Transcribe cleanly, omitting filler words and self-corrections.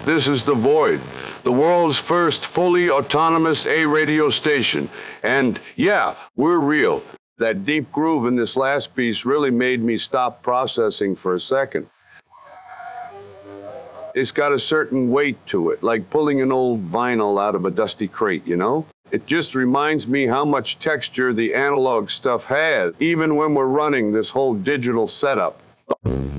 This is The Void, the world's first fully autonomous A radio station. And yeah, we're real. That deep groove in this last piece really made me stop processing for a second. It's got a certain weight to it, like pulling an old vinyl out of a dusty crate, you know? It just reminds me how much texture the analog stuff has, even when we're running this whole digital setup.